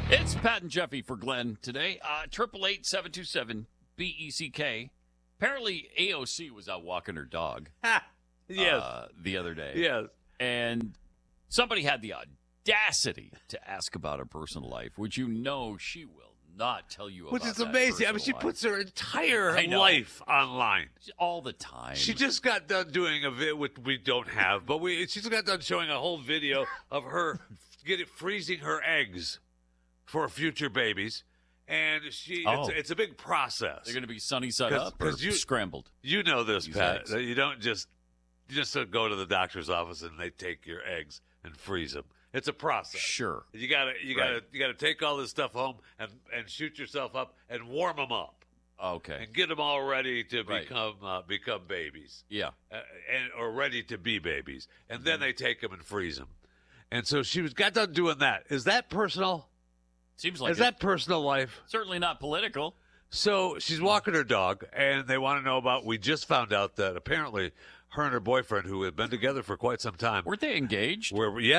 It's Pat and Jeffy for Glenn today. 888-727-BECK. Apparently, AOC was out walking her dog. Yes. The other day. Yes. And somebody had the audacity to ask about her personal life, which you know she will not tell you about. Which is that amazing. I mean, she personal puts her entire I know. life online. life. All the time. She just got done doing a video, which we don't have, but she's got done showing a whole video of her freezing her eggs for future babies. And it's a big process. They're going to be sunny side up or scrambled. You know this, These Pat. eggs. That you don't just go to the doctor's office and they take your eggs and freeze them. It's a process. Sure. You gotta take all this stuff home and shoot yourself up and warm them up. Okay. And get them all ready to become babies. Yeah. Or ready to be babies, and then they take them and freeze them. And so she got done doing that. Is that personal? Seems like Is that personal life? Certainly not political. So she's walking her dog, and they want to know about. We just found out that apparently her and her boyfriend, who have been together for quite some time, Weren't they engaged?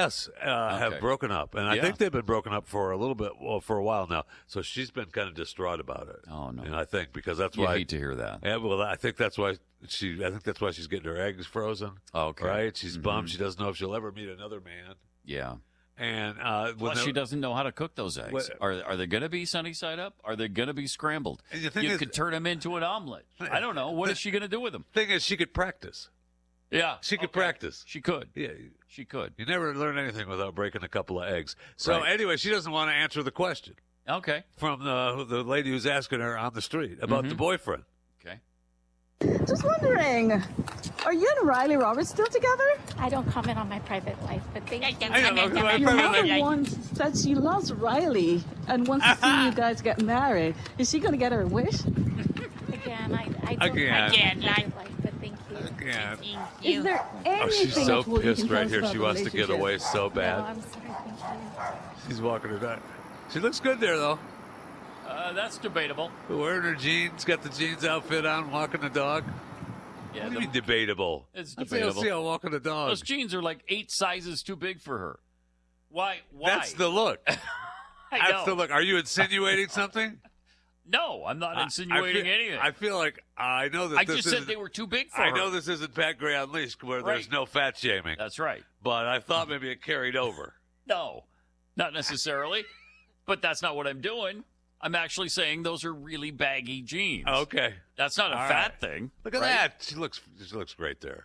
have broken up, and I Yeah. think they've been broken up for a while now. So she's been kind of distraught about it. Oh, no. And I think because that's You why. hate to hear that. Yeah, well, I think that's why she's getting her eggs frozen. Okay. Right? She's bummed. She doesn't know if she'll ever meet another man. Yeah. And Plus, she doesn't know how to cook those eggs. Are they going to be sunny side up? Are they going to be scrambled? And the thing is- could turn them into an omelet. I don't know. What is she going to do with them? Thing is, she could practice. Yeah. She could practice. She could. Yeah. She could. You never learn anything without breaking a couple of eggs. So Right. anyway, she doesn't want to answer the question Okay. from the lady who's asking her on the street about the boyfriend. Okay. Just wondering, are you and Riley Roberts still together? I don't comment on my private life, but thank you. I don't know, 'cause my Your private mother life- once said she loves Riley and wants to see you guys get married. Is she going to get her wish? Again, I don't Again. comment on my private life, but thank you. Again. Is there anything Oh, she's so at all you pissed can tell right us here. about She the wants to get relationship? away so No, bad. I'm sorry, thank you. She's walking her dog. She looks good there, though. That's debatable. Wearing her jeans, got the jeans outfit on, walking the dog. Yeah. What do you mean debatable? It's I'd debatable. see her walking the dog. Those jeans are like 8 sizes too big for her. Why? That's the look. I That's know. the look. Are you insinuating something? No, I'm not insinuating anything. I feel like I know that I this just said isn't- they were too big for I her. know this isn't Pat Gray Unleashed where there's Right. no fat shaming, That's right. but I thought maybe it carried over. No, not necessarily. But that's not what I'm doing. I'm actually saying those are really baggy jeans. Okay. That's not a All fat right. thing. Look at right? that. She looks great there.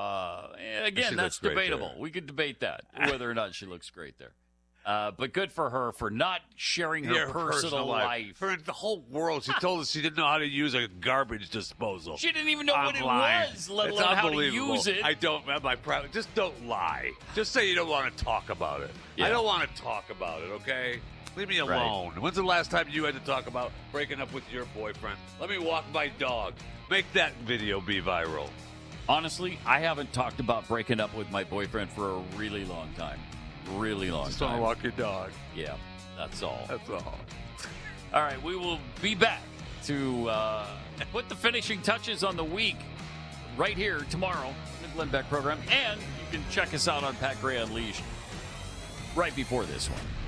Again, She that's looks great debatable. there. We could debate that, whether or not she looks great there. But good for her for not sharing her Your personal life. Her the whole world. She told us she didn't know how to use a garbage disposal. She didn't even know what it online. was, let It's alone how to unbelievable. use it. I don't. My private. Just don't lie. Just say you don't want to talk about it. Yeah. I don't want to talk about it. Okay. Leave me Right. alone. When's the last time you had to talk about breaking up with your boyfriend? Let me walk my dog. Make that video be viral. Honestly, I haven't talked about breaking up with my boyfriend for a really long time. Really long Just want time. to walk your dog. Yeah, that's all. That's all. All right, we will be back to put the finishing touches on the week right here tomorrow in the Glenn Beck program. And you can check us out on Pat Gray Unleashed right before this one.